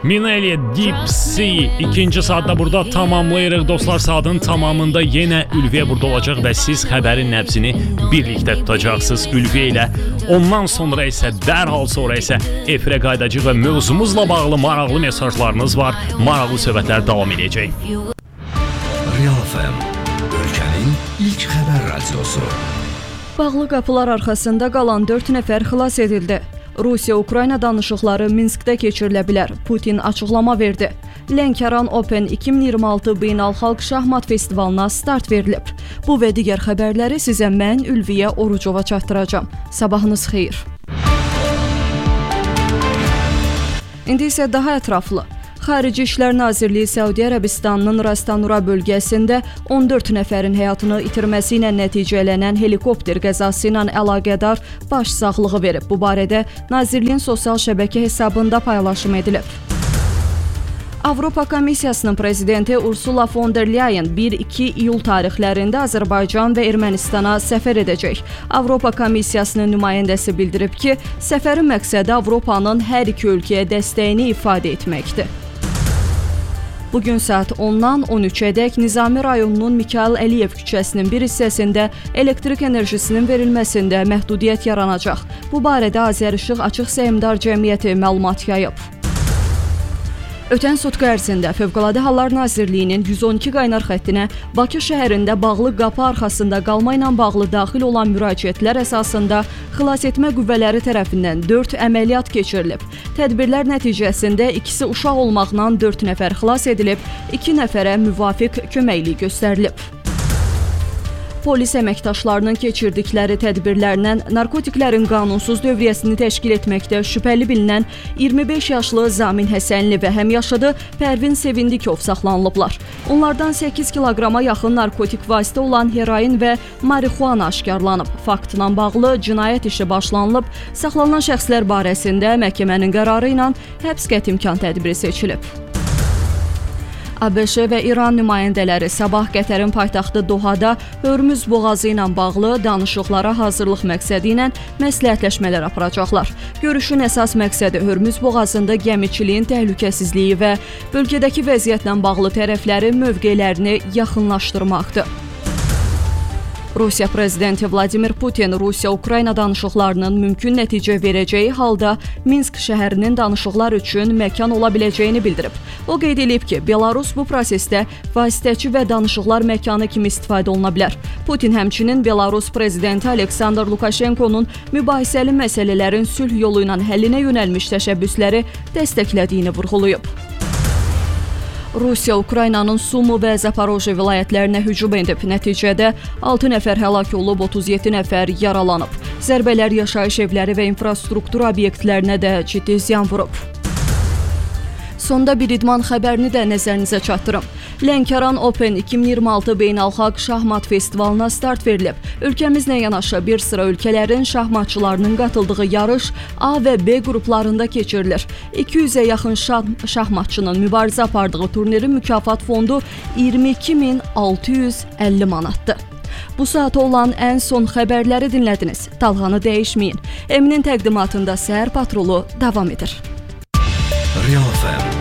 Minelli Deep Sea ikinci saatda burada tamamlayırıq. Dostlar, saatın tamamında yenə Ülviyə burada olacaq və siz xəbərin nəbzini birlikdə tutacaqsınız Ülviyə ilə. Ondan sonra isə, dərhal sonra isə efirə qayıdacaq və mövzumuzla bağlı maraqlı mesajlarınız var. Maraqlı söhbətlər davam edəcək. Real FM, ölkənin ilk xəbər radiosu. Bağlı qapılar arxasında qalan 4 nəfər xilas edildi. Rusiya-Ukrayna danışıqları Minskdə keçirilə bilər. Putin açıqlama verdi. Lənkəran Open 2026 Beynəlxalq Şahmat Festivalına start verilib. Bu və digər xəbərləri sizə mən Ülviyə Orucova çatdıracağam. Sabahınız xeyir. İndi isə daha ətraflı. Xarici İşlər Nazirliyi Səudi Ərəbistanının Rastanura bölgəsində 14 nəfərin həyatını itirməsi ilə nəticələnən helikopter qəzası ilə əlaqədar baş sağlığı verib. Bu barədə Nazirliyin sosial şəbəkə hesabında paylaşım edilib. Avropa Komissiyasının prezidenti Ursula von der Leyen 1-2 iyul tarixlərində Azərbaycan və Ermənistana səfər edəcək. Avropa Komissiyasının nümayəndəsi bildirib ki, səfərin məqsədi Avropanın hər iki ölkəyə dəstəyini ifadə etməkdir. Bugün saat 10-dan 13-ədək Nizami rayonunun Mikayıl Əliyev küçəsinin bir hissəsində elektrik enerjisinin verilməsində məhdudiyyət yaranacaq. Bu barədə Azərişıq Açıq Səhmdar Cəmiyyəti məlumat yayıb. Ötən sutqa ərzində Fövqəladə Hallar Nazirliyinin 112 qaynar xəttinə Bakı şəhərində bağlı qapı arxasında qalma ilə bağlı daxil olan müraciətlər əsasında xilasetmə qüvvələri tərəfindən 4 əməliyyat keçirilib. Tədbirlər nəticəsində ikisi uşaq olmaqla 4 nəfər xilas edilib, 2 nəfərə müvafiq köməklik göstərilib. Polis əməkdaşlarının keçirdikləri tədbirlərlə narkotiklərin qanunsuz dövriyyəsini təşkil etməkdə şübhəli bilinən 25 yaşlı Zamin Həsənli və həmyaşıdı Pərvin Sevindikov saxlanılıblar. Onlardan 8 kiloqrama yaxın narkotik vasitə olan heroin və marixuana aşkarlanıb. Faktla bağlı cinayət işi başlanılıb, saxlanılan şəxslər barəsində məhkəmənin qərarı ilə həbs qətimkan tədbiri seçilib. ABŞ və İran nümayəndələri sabah Qətərin paytaxtı Dohada Hörmüz boğazı ilə bağlı danışıqlara hazırlıq məqsədi ilə məsləhətləşmələr aparacaqlar. Görüşün əsas məqsədi Hörmüz boğazında gəmiçiliyin təhlükəsizliyi və bölgədəki vəziyyətlə bağlı tərəflərin mövqelərini yaxınlaşdırmaqdır. Rusiya prezidenti Vladimir Putin Rusiya-Ukrayna danışıqlarının mümkün nəticə verəcəyi halda Minsk şəhərinin danışıqlar üçün məkan ola biləcəyini bildirib. O qeyd edib ki, Belarus bu prosesdə vasitəçi və danışıqlar məkanı kimi istifadə oluna bilər. Putin həmçinin Belarus prezidenti Aleksandr Lukashenkonun mübahisəli məsələlərin sülh yolu ilə həllinə yönəlmiş təşəbbüsləri dəstəklədiyini vurğulayıb. Rusiya Ukraynanın Sumu və Zaporojye vilayətlərinə hücum edib. Nəticədə 6 nəfər həlak olub, 37 nəfər yaralanıb. Zərbələr yaşayış evləri və infrastruktur obyektlərinə də ciddi ziyan vurub. Sonda bir idman xəbərini də nəzərinizə çatdırım. Lənkəran Open 2026 Beynəlxalq Şahmat Festivalına start verilib. Ölkəmizlə yanaşı bir sıra ölkələrin şahmatçılarının qatıldığı yarış A və B qruplarında keçirilir. 200-ə yaxın şahmatçının mübarizə apardığı turnirin mükafat fondu 22.650 manatdır. Bu saata olan ən son xəbərləri dinlədiniz. Dalğanı dəyişməyin. Eminin təqdimatında Səhər Patrolu davam edir. Real FM